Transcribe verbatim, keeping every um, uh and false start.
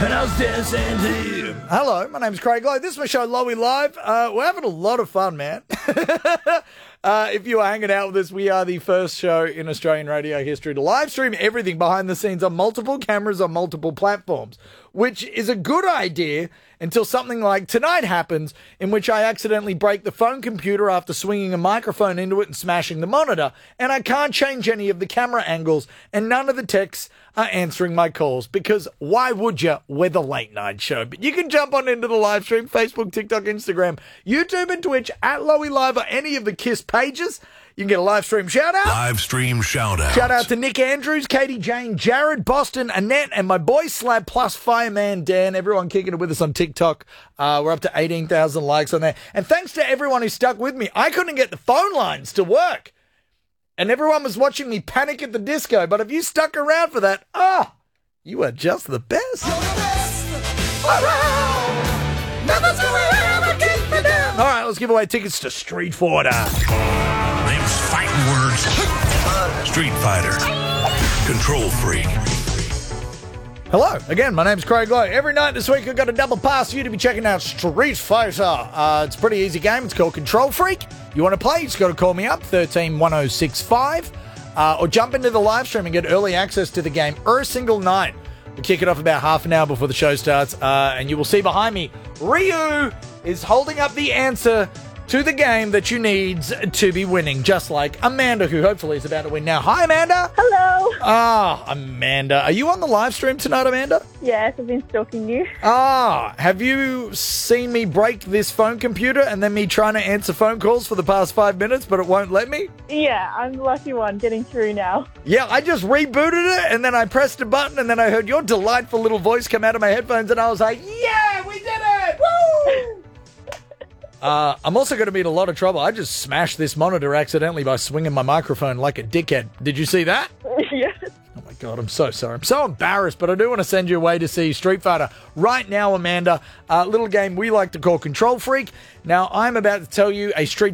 And I was dancing to you. Hello, my name's Craig Lowe. This is my show, Lowy Live. Uh, we're having a lot of fun, man. uh, if you are hanging out with us, we are the first show in Australian radio history to live stream everything behind the scenes on multiple cameras on multiple platforms, which is a good idea until something like tonight happens, in which I accidentally break the phone computer after swinging a microphone into it and smashing the monitor, and I can't change any of the camera angles, and none of the techs are answering my calls, because why would you? We're the late night show. But you can jump on into the live stream, Facebook, TikTok, Instagram, YouTube and Twitch, at Lowy Live, or any of the KISS pages. You can get a live stream shout out. Live stream shout out. Shout out to Nick Andrews, Katie Jane, Jared, Boston, Annette, and my boy Slab plus Fireman Dan. Everyone kicking it with us on TikTok. Uh, we're up to eighteen thousand likes on there. And thanks to everyone who stuck with me. I couldn't get the phone lines to work. And everyone was watching me Panic at the Disco. But if you stuck around for that, ah, oh, you are just the best. You're the best around. Nothing's gonna ever keep me down. All right, let's give away tickets to Street Fighter. Names, fighting words. Street Fighter. Control Freak. Hello, again, my name's Craig Lowe. Every night this week I've got a double pass for you to be checking out Street Fighter. Uh, it's a pretty easy game. It's called Control Freak. You want to play? You just got to call me up, one three one oh six five, uh, or jump into the live stream and get early access to the game every single night. We'll kick it off about half an hour before the show starts, uh, and you will see behind me, Ryu is holding up the answer to the game that you need to be winning, just like Amanda, who hopefully is about to win now. Hi, Amanda. Hello. Ah, Amanda. Are you on the live stream tonight, Amanda? Yes, I've been stalking you. Ah, have you seen me break this phone computer and then me trying to answer phone calls for the past five minutes, but it won't let me? Yeah, I'm the lucky one getting through now. Yeah, I just rebooted it, and then I pressed a button, and then I heard your delightful little voice come out of my headphones, and I was like, yeah, we did it! Woo! Uh, I'm also going to be in a lot of trouble. I just smashed this monitor accidentally by swinging my microphone like a dickhead. Did you see that? Yes. Oh my God, I'm so sorry. I'm so embarrassed, but I do want to send you away to see Street Fighter right now, Amanda. A uh, little game we like to call Control Freak. Now, I'm about to tell you a Street